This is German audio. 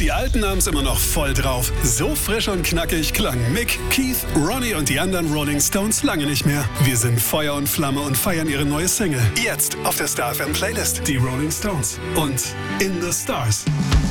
Die Alten haben's immer noch voll drauf. So frisch und knackig klangen Mick, Keith, Ronnie und die anderen Rolling Stones lange nicht mehr. Wir sind Feuer und Flamme und feiern ihre neue Single. Jetzt auf der Star FM Playlist. Die Rolling Stones und In the Stars.